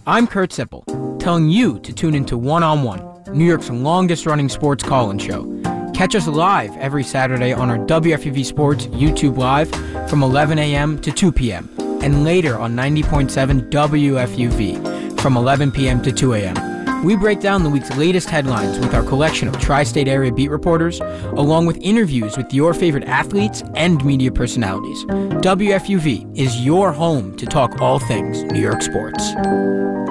I'm Kurt Sippel, telling you to tune into One on One, New York's longest-running sports call-in show. Catch us live every Saturday on our WFUV Sports YouTube Live from 11 a.m. to 2 p.m. and later on 90.7 WFUV from 11 p.m. to 2 a.m. We break down the week's latest headlines with our collection of tri-state area beat reporters, along with interviews with your favorite athletes and media personalities. WFUV is your home to talk all things New York sports.